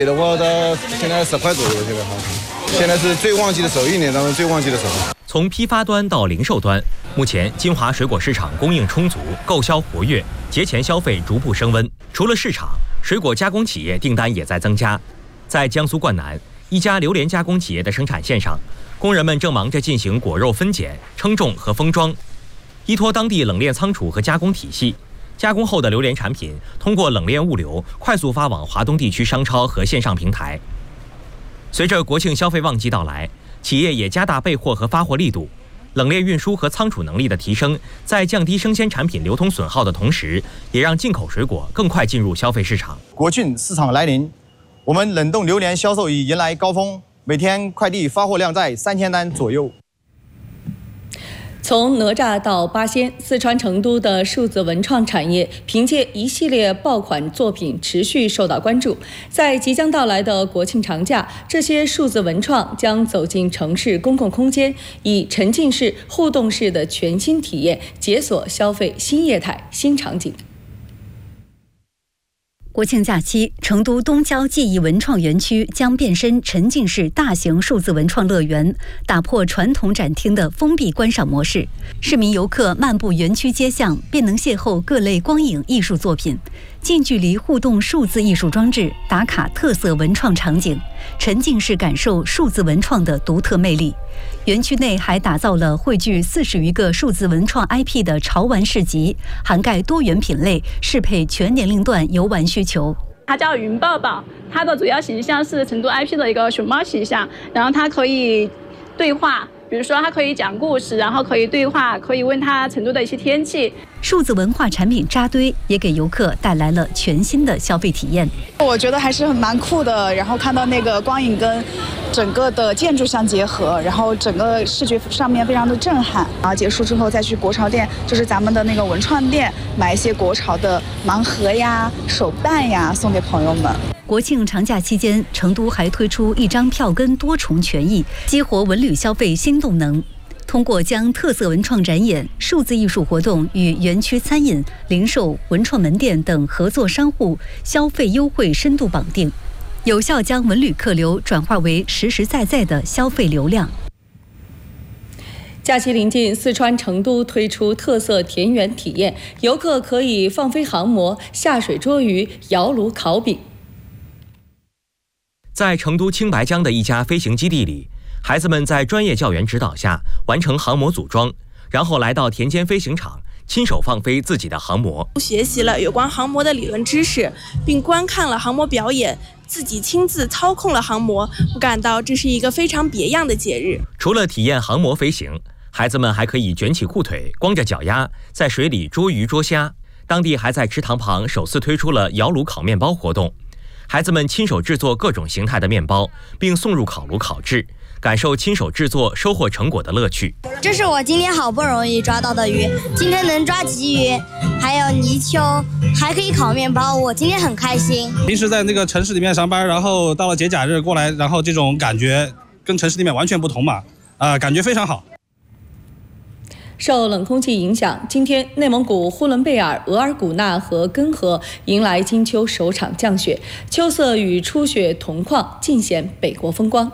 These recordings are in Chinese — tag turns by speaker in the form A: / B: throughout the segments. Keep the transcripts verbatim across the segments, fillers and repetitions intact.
A: 的话，到现在十块左右，现在行情。现在是最旺季的时候，一年当中最旺季的时候。
B: 从批发端到零售端，目前金华水果市场供应充足，购销活跃，节前消费逐步升温。除了市场，水果加工企业订单也在增加。在江苏灌南，一家榴莲加工企业的生产线上，工人们正忙着进行果肉分拣、称重和封装。依托当地冷链仓储和加工体系，加工后的榴莲产品通过冷链物流快速发往华东地区商超和线上平台。随着国庆消费旺季到来，企业也加大备货和发货力度。冷链运输和仓储能力的提升，在降低生鲜产品流通损耗的同时，也让进口水果更快进入消费市场。
C: 国庆市场来临，我们冷冻榴莲销售已迎来高峰，每天快递发货量在三千单左右。
D: 从哪吒到八仙，四川成都的数字文创产业凭借一系列爆款作品持续受到关注。在即将到来的国庆长假，这些数字文创将走进城市公共空间，以沉浸式、互动式的全新体验，解锁消费新业态、新场景。
E: 国庆假期，成都东郊记忆文创园区将变身沉浸式大型数字文创乐园，打破传统展厅的封闭观赏模式。市民游客漫步园区街巷，便能邂逅各类光影艺术作品，近距离互动数字艺术装置，打卡特色文创场景，沉浸式感受数字文创的独特魅力。园区内还打造了汇聚四十余个数字文创 I P 的潮玩市集，涵盖多元品类，适配全年龄段游玩需求。
F: 它叫云抱抱，它的主要形象是成都 I P 的一个熊猫形象，然后它可以对话，比如说它可以讲故事，然后可以对话，可以问它成都的一些天气。
E: 数字文化产品扎堆，也给游客带来了全新的消费体验。
G: 我觉得还是很蛮酷的，然后看到那个光影跟整个的建筑相结合，然后整个视觉上面非常的震撼。然后结束之后再去国潮店，就是咱们的那个文创店，买一些国潮的盲盒呀、手办呀，送给朋友们。
E: 国庆长假期间，成都还推出一张票根多重权益，激活文旅消费新动能。通过将特色文创展演、数字艺术活动与园区餐饮、零售、文创门店等合作商户消费优惠深度绑定，有效将文旅客流转化为实实在在的消费流量。
D: 假期临近，四川成都推出特色田园体验，游客可以放飞航模、下水捉鱼、摇炉烤饼。
B: 在成都青白江的一家飞行基地里，孩子们在专业教员指导下完成航模组装，然后来到田间飞行场，亲手放飞自己的航模。
H: 学习了有关航模的理论知识，并观看了航模表演，自己亲自操控了航模，我感到这是一个非常别样的节日。
B: 除了体验航模飞行，孩子们还可以卷起裤腿，光着脚丫在水里捉鱼捉虾。当地还在池塘旁首次推出了摇炉烤面包活动，孩子们亲手制作各种形态的面包，并送入烤炉烤制，感受亲手制作收获成果的乐趣。
I: 这是我今天好不容易抓到的鱼，今天能抓鲫鱼，还有泥鳅，还可以烤面包，我今天很开心。
J: 平时在那个城市里面上班，然后到了节假日过来，然后这种感觉跟城市里面完全不同嘛，啊、呃，感觉非常好。
D: 受冷空气影响，今天内蒙古呼伦贝尔、额尔古纳和根河迎来金秋首场降雪，秋色与初雪同况，尽显北国风光。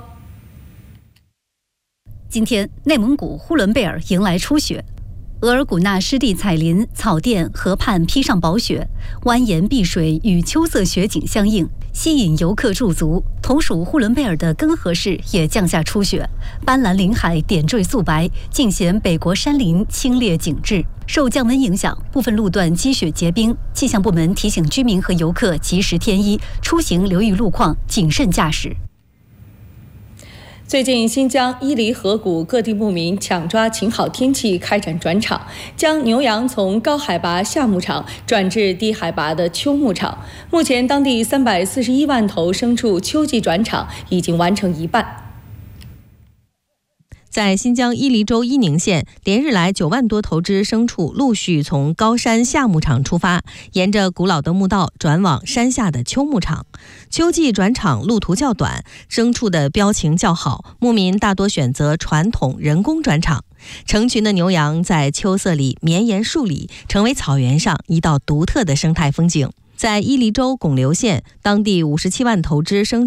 E: 今天，内蒙古呼伦贝尔迎来初雪，额尔古纳湿地彩林、草甸、河畔披上薄雪，蜿蜒碧水与秋色雪景相映，吸引游客驻足。同属呼伦贝尔的根河市也降下初雪，斑斓林海点缀素白，尽显北国山林清冽景致。受降温影响，部分路段积雪结冰，气象部门提醒居民和游客及时添衣，出行留意路况，谨慎驾驶。
D: 最近，新疆伊犁河谷各地牧民抢抓晴好天气开展转场，将牛羊从高海拔夏牧场转至低海拔的秋牧场。目前，当地三百四十一万头牲畜秋季转场已经完成一半。
K: 在新疆伊犁州伊宁县，连日来九万多头只牲畜陆续从高山夏牧场出发，沿着古老的牧道转往山下的秋牧场。秋季转场路途较短，牲畜的标情较好，牧民大多选择传统人工转场。成群的牛羊在秋色里绵延数里，成为草原上一道独特的生态风景。 在伊犁州拱流县，当地五十七万头只生